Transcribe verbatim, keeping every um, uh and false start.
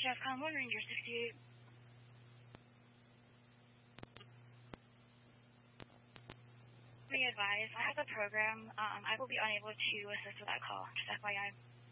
Jeff Conlon, Ranger sixty-eight. Be advised, I have a program. Um, I will be unable to assist with that call. Just F Y I.